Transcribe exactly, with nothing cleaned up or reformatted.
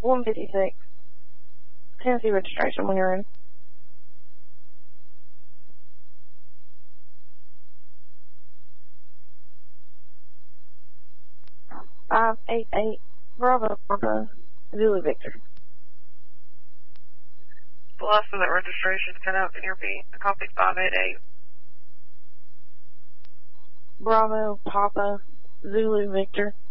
one fifty-six. Tennessee registration when you're in. five eight eight. Bravo, Bravo, Zulu Victor. The last of that registration cut out in your beat. I copied five eight eight. Bravo, Papa, Zulu Victor.